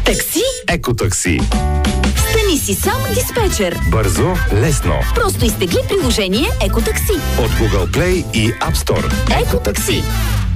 Такси? Екотакси. Стани си сам диспечер. Бързо, лесно. Просто изтегли приложение Екотакси От Google Play и App Store. Екотакси.